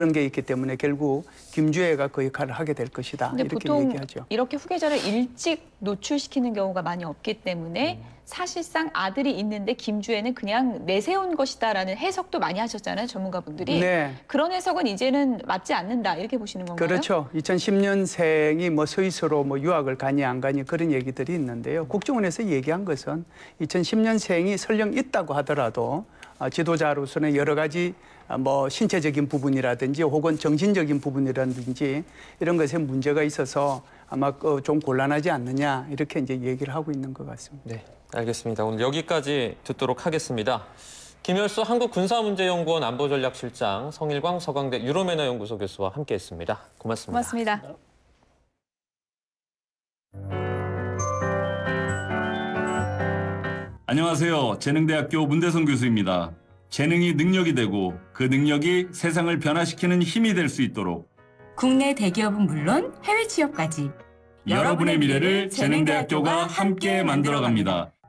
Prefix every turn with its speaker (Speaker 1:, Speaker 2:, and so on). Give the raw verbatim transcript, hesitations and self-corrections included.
Speaker 1: 그런 게 있기 때문에 결국 김주애가 그 역할을 하게 될 것이다.
Speaker 2: 근데
Speaker 1: 이렇게
Speaker 2: 보통
Speaker 1: 얘기하죠.
Speaker 2: 이렇게 후계자를 일찍 노출시키는 경우가 많이 없기 때문에
Speaker 1: 음.
Speaker 2: 사실상 아들이 있는데 김주애는 그냥 내세운 것이다라는 해석도 많이 하셨잖아요, 전문가분들이.
Speaker 1: 네.
Speaker 2: 그런 해석은 이제는 맞지 않는다 이렇게 보시는 건가요?
Speaker 1: 그렇죠. 이천십 년생이 뭐 스위스로 뭐 유학을 가니 안 가니 그런 얘기들이 있는데요. 국정원에서 얘기한 것은 이천십 년생이 설령 있다고 하더라도 지도자로서는 여러 가지 뭐 신체적인 부분이라든지 혹은 정신적인 부분이라든지 이런 것에 문제가 있어서 아마 좀 곤란하지 않느냐 이렇게 이제 얘기를 하고 있는 것 같습니다.
Speaker 3: 네, 알겠습니다. 오늘 여기까지 듣도록 하겠습니다. 김열수 한국군사문제연구원 안보전략실장, 성일광 서강대 유로매너연구소 교수와 함께했습니다. 고맙습니다.
Speaker 2: 고맙습니다.
Speaker 4: 안녕하세요. 재능대학교 문대성 교수입니다. 재능이 능력이 되고 그 능력이 세상을 변화시키는 힘이 될 수 있도록
Speaker 5: 국내 대기업은 물론 해외 취업까지
Speaker 4: 여러분의 미래를 재능대학교가 함께 만들어갑니다.